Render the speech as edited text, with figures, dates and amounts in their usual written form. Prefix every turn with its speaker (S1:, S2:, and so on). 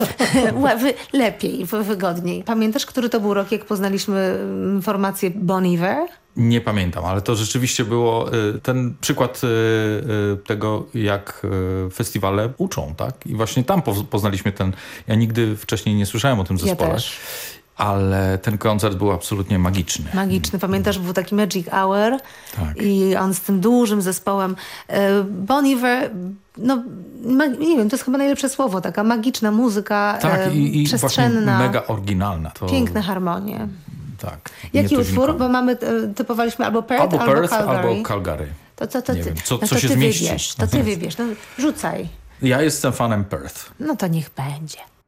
S1: Lepiej, wygodniej. Pamiętasz, który to był rok, jak poznaliśmy formację Bon Iver?
S2: Nie pamiętam, ale to rzeczywiście było ten przykład tego, jak festiwale uczą, tak? I właśnie tam poznaliśmy ten... Ja nigdy wcześniej nie słyszałem o tym zespole.
S1: Ja też.
S2: Ale ten koncert był absolutnie magiczny.
S1: Magiczny. Pamiętasz, był taki Magic Hour
S2: Tak.
S1: I on z tym dużym zespołem. Bon Iver, no nie wiem, to jest chyba najlepsze słowo, taka magiczna muzyka,
S2: Tak, i
S1: przestrzenna.
S2: właśnie mega oryginalna. To...
S1: Piękne harmonie.
S2: Tak.
S1: Jaki utwór? Bo mamy, typowaliśmy albo Perth, albo Calgary.
S2: Albo Calgary.
S1: Nie
S2: wiem,
S1: no
S2: co się zmieści.
S1: To ty wybierz, no rzucaj.
S2: Ja jestem fanem Perth.
S1: No to niech będzie.